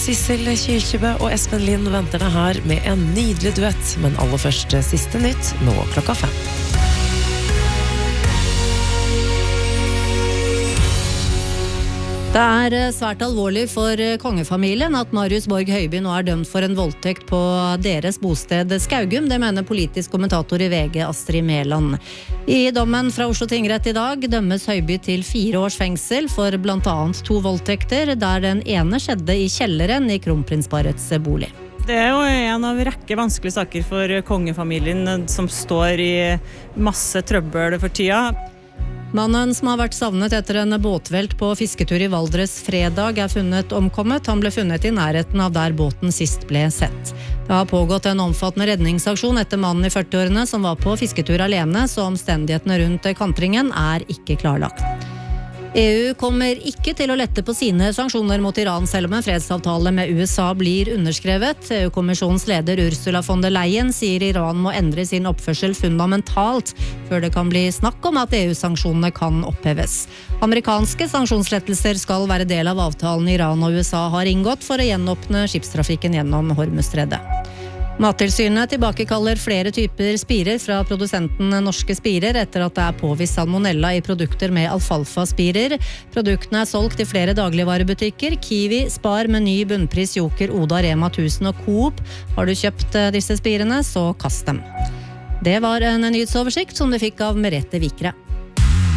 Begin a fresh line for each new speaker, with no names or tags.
Sissel Kyrkjebø og Espen Lind venter deg her med en nydelig duett, men aller først siste nytt nå 5:00.
Det svært alvorlig for kongefamilien at Marius Borg Høiby nå dømt for en voldtekt på deres bosted Skaugum. Det mener politisk kommentator I VG Astrid Mæland. I dommen fra Oslo tingrett I dag dømmes Høiby til 4 års fengsel for blant annet 2 voldtekter, der den ene skjedde I kjelleren I kronprinsparets bolig.
Det jo en av rekke vanskelige saker for kongefamilien som står I masse trøbbel for tida.
Mannen som har vært savnet etter en båtvelt på fisketur I Valdres fredag funnet omkommet. Han ble funnet I nærheten av der båten sist ble sett. Det har pågått en omfattende redningsaksjon etter mannen I 40-årene som var på fisketur alene, så omstendighetene rundt kantringen ikke klarlagt. EU kommer ikke til å lette på sine sanksjoner mot Iran selv om en fredsavtale med USA blir underskrevet. EU-kommisjonens leder Ursula von der Leyen sier Iran må endre sin oppførsel fundamentalt før det kan bli snakk om at EU-sanksjonene kan oppheves. Amerikanske sanksjonslettelser skal være del av avtalen Iran og USA har inngått for å gjenåpne skipstrafikken gjennom Hormuzstredet. Mattilsynet tilbakekaller flere typer spirer fra produsenten Norske Spirer etter at det påvist salmonella I produkter med alfalfa-spirer. Produktene solgt I flere dagligvarebutikker. Kiwi, Spar, Meny, Bunnpris, Joker, Oda, Rema 1000 og Coop. Har du kjøpt disse spirene, så kast dem. Det var en nyhetsoversikt som du fikk av Merete Vikre.